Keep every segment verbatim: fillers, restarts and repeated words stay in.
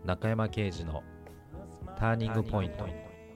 中山圭司のターニングポイント。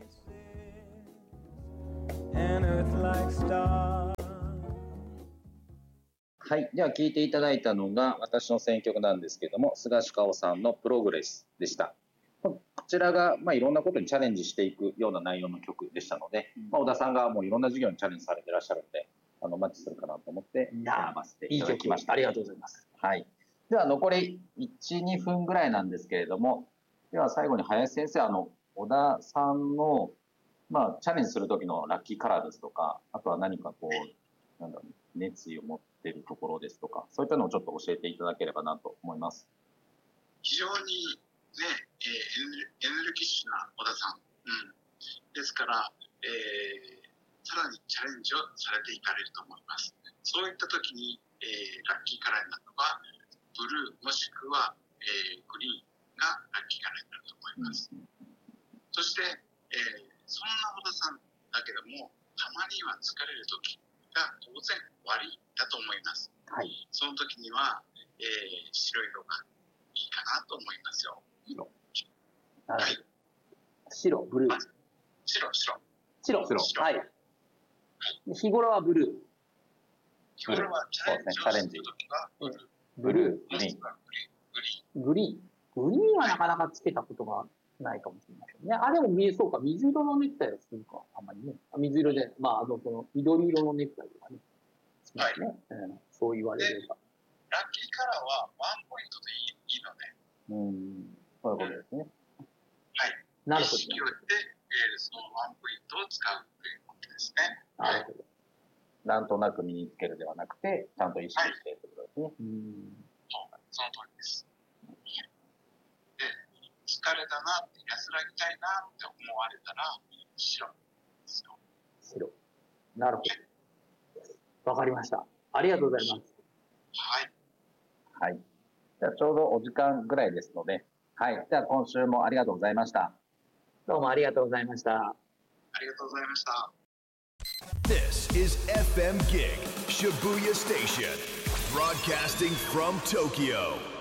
はい、では聴いていただいたのが私の選曲なんですけども、菅氏香さんのプログレスでした。こちらが、まあ、いろんなことにチャレンジしていくような内容の曲でしたので、まあ、小田さんがもういろんな授業にチャレンジされていらっしゃるので、あのマッチするかなと思って選ばせていただきました。 ありがとうございます。 はい、では残りいち、にふんぐらいなんですけれども、では最後に林先生、あの小田さんの、まあ、チャレンジする時のラッキーカラーですとか、あとは何かこうなんだろう、熱意を持っているところですとか、そういったのをちょっと教えていただければなと思います。 非常にね、えー、エネルギッシュな小田さん、うん、ですから、えー、さらにチャレンジをされていかれると思います。そういった時に、えー、ラッキーカラーになるのはブルーもしくは、えー、グリーンがラッキーカラーになると思います。うん、そして、えー、そんな小田さんだけども、たまには疲れる時が当然終わりだと思います。はい、その時には、えー、白色がいいかなと思いますよ。 白。はい。白、ブルー。 白、白。 白、白。はい。日頃はブルー。 日頃はチャレンジをするときはブルー。 ブルー。 グリーン。 グリーン。グリーンはなかなかつけたことがないかもしれませんね。あ、でも見えそうか。水色のネクタイをするか。あんまりね。水色で、まあ、あの、この緑色のネクタイとかね。 はい。 うん、そう言われれば。 ラッキーカラーはワンポイントでいいので。 うん。そういうことですね。 はい。 なるほど。 意識をして、えー、そのワンポイントを使うということですね。 なるほど。 なんとなく身につけるではなくて、ちゃんと意識しているということですね。はい、 うんそう、その通りです。で、疲れたな、安らぎたいなって思われたら、白ですよ。 白。なるほど。わかりました。ありがとうございます。 はい。 はい。じゃあちょうどお時間ぐらいですので、はい。じゃあ今週もありがとうございました。 どうもありがとうございました。 ありがとうございました。 This is エフエム Gig Shibuya Station, broadcasting from Tokyo.